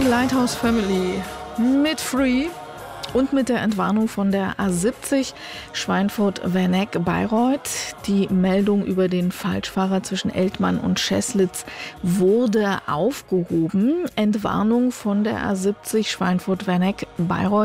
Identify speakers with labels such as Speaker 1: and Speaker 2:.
Speaker 1: Lighthouse Family mit Free und mit der Entwarnung von der A70 Schweinfurt-Werneck-Bayreuth. Die Meldung über den Falschfahrer zwischen Eltmann und Scheßlitz wurde aufgehoben. Entwarnung von der A70 Schweinfurt-Werneck-Bayreuth.